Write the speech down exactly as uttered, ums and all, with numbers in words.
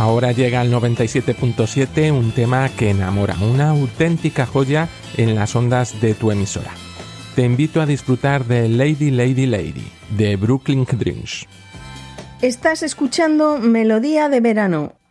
Ahora llega al noventa y siete punto siete un tema que enamora, una auténtica joya en las ondas de tu emisora. Te invito a disfrutar de Lady, Lady, Lady, de Brooklyn Dreams. Estás escuchando Melodía de Verano,